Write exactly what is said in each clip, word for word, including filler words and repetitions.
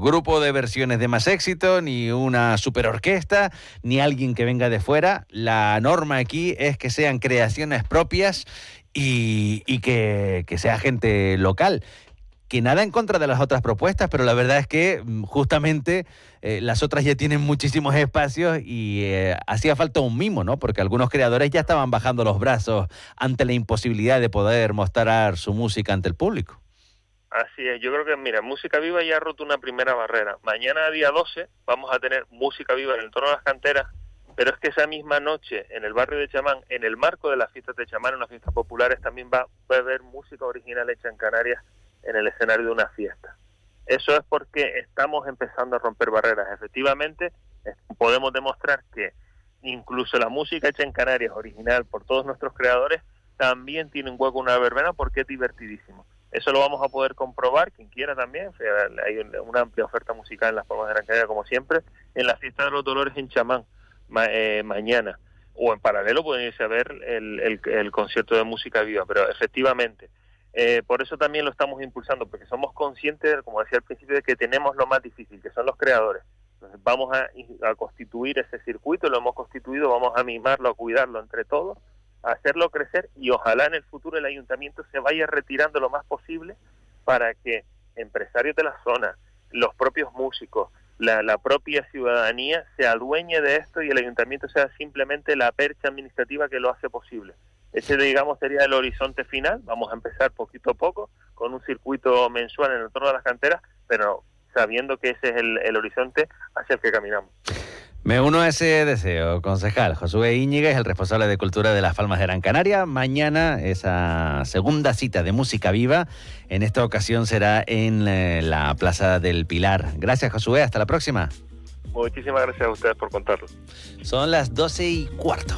grupo de versiones de más éxito, ni una superorquesta, ni alguien que venga de fuera. La norma aquí es que sean creaciones propias y, y que, que sea gente local. Que nada en contra de las otras propuestas, pero la verdad es que justamente eh, las otras ya tienen muchísimos espacios y eh, hacía falta un mimo, ¿no? Porque algunos creadores ya estaban bajando los brazos ante la imposibilidad de poder mostrar su música ante el público. Así es, yo creo que, mira, Música Viva ya ha roto una primera barrera. Mañana, día doce, vamos a tener Música Viva en el entorno de las canteras, pero es que esa misma noche, en el barrio de Chamán, en el marco de las fiestas de Chamán, en las fiestas populares, también va, va a haber música original hecha en Canarias en el escenario de una fiesta. Eso es porque estamos empezando a romper barreras. Efectivamente, podemos demostrar que incluso la música hecha en Canarias, original por todos nuestros creadores, también tiene un hueco en una verbena porque es divertidísimo. Eso lo vamos a poder comprobar, quien quiera también. O sea, hay una amplia oferta musical en las Palmas de Gran Canaria, como siempre, en la Fiesta de los Dolores en Chamán, ma eh, mañana. O en paralelo pueden irse a ver el, el, el concierto de Música Viva, pero efectivamente, Eh, por eso también lo estamos impulsando, porque somos conscientes, como decía al principio, de que tenemos lo más difícil, que son los creadores. Entonces vamos a, a constituir ese circuito, lo hemos constituido, vamos a mimarlo, a cuidarlo entre todos, a hacerlo crecer y ojalá en el futuro el ayuntamiento se vaya retirando lo más posible para que empresarios de la zona, los propios músicos, la, la propia ciudadanía se adueñe de esto y el ayuntamiento sea simplemente la percha administrativa que lo hace posible. Ese, digamos, sería el horizonte final. Vamos a empezar poquito a poco con un circuito mensual en el entorno de las canteras, pero sabiendo que ese es el, el horizonte hacia el que caminamos. Me uno a ese deseo, concejal. Josué Íñiguez, el responsable de Cultura de las Palmas de Gran Canaria. Mañana esa segunda cita de Música Viva. En esta ocasión será en la Plaza del Pilar. Gracias, Josué. Hasta la próxima. Muchísimas gracias a ustedes por contarlo. Son las doce y cuarto.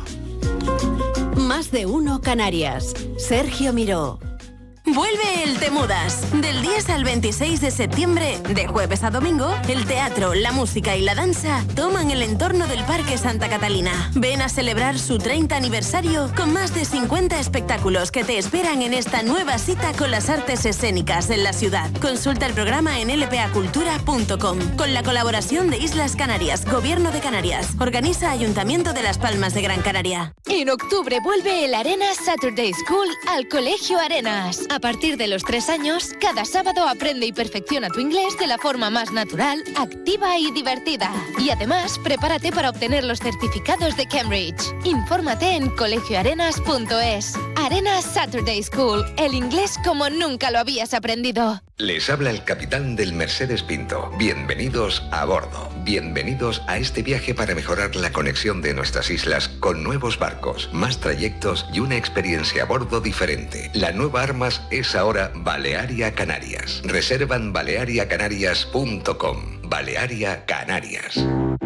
Más de uno Canarias. Sergio Miró. Vuelve el Te Mudas. Del diez al veintiséis de septiembre, de jueves a domingo, el teatro, la música y la danza toman el entorno del Parque Santa Catalina. Ven a celebrar su treinta aniversario con más de cincuenta espectáculos que te esperan en esta nueva cita con las artes escénicas en la ciudad. Consulta el programa en l p a cultura punto com. Con la colaboración de Islas Canarias, Gobierno de Canarias. Organiza Ayuntamiento de Las Palmas de Gran Canaria. En octubre vuelve el Arenas Saturday School al Colegio Arenas. A partir de los tres años, cada sábado aprende y perfecciona tu inglés de la forma más natural, activa y divertida. Y además, prepárate para obtener los certificados de Cambridge. Infórmate en colegio arenas punto es. Arenas Saturday School, el inglés como nunca lo habías aprendido. Les habla el capitán del Mercedes Pinto. Bienvenidos a bordo. Bienvenidos a este viaje para mejorar la conexión de nuestras islas con nuevos barcos, más trayectos y una experiencia a bordo diferente. La nueva Armas es ahora Balearia Canarias. Reserva en balearia canarias punto com. Balearia Canarias.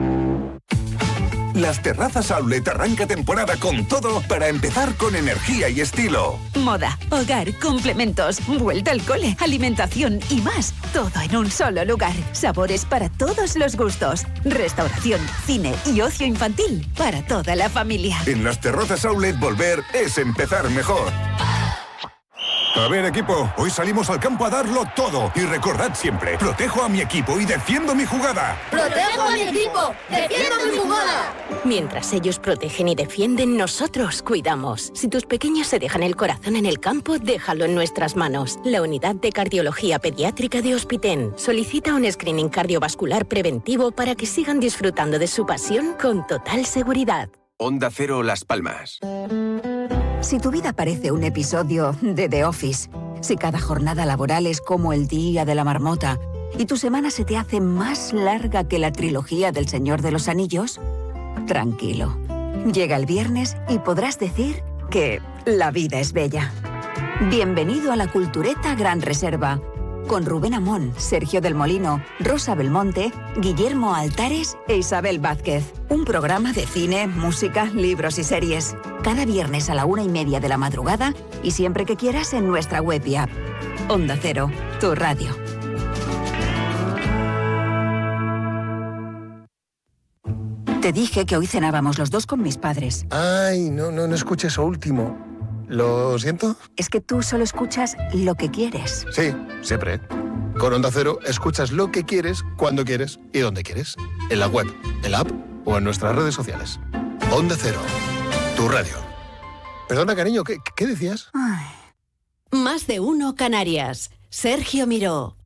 Las Terrazas Outlet arranca temporada con todo para empezar con energía y estilo. Moda, hogar, complementos, vuelta al cole, alimentación y más. Todo en un solo lugar. Sabores para todos los gustos. Restauración, cine y ocio infantil para toda la familia. En las Terrazas Outlet volver es empezar mejor. A ver, equipo, hoy salimos al campo a darlo todo. Y recordad siempre, protejo a mi equipo y defiendo mi jugada. ¡Protejo a mi equipo! ¡Defiendo mi jugada! Mientras ellos protegen y defienden, nosotros cuidamos. Si tus pequeños se dejan el corazón en el campo, déjalo en nuestras manos. La Unidad de Cardiología Pediátrica de Hospitén solicita un screening cardiovascular preventivo para que sigan disfrutando de su pasión con total seguridad. Onda Cero Las Palmas. Si tu vida parece un episodio de The Office, si cada jornada laboral es como el día de la marmota y tu semana se te hace más larga que la trilogía del Señor de los Anillos, tranquilo. Llega el viernes y podrás decir que la vida es bella. Bienvenido a la Cultureta Gran Reserva, con Rubén Amón, Sergio del Molino, Rosa Belmonte, Guillermo Altares e Isabel Vázquez. Un programa de cine, música, libros y series. Cada viernes a la una y media de la madrugada y siempre que quieras en nuestra web y app. Onda Cero, tu radio. Te dije que hoy cenábamos los dos con mis padres. Ay, no, no, no escuché eso último. ¿Lo siento? Es que tú solo escuchas lo que quieres. Sí, siempre. Con Onda Cero escuchas lo que quieres, cuando quieres y donde quieres. En la web, en la app o en nuestras redes sociales. Onda Cero, tu radio. Perdona, cariño, ¿qué, qué decías? Más de uno Canarias. Sergio Miró.